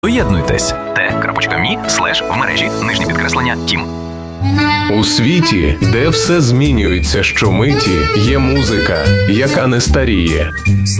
Доєднуйтесь t.me/в мережі _Тім. У світі, де все змінюється щомиті, є музика, яка не старіє.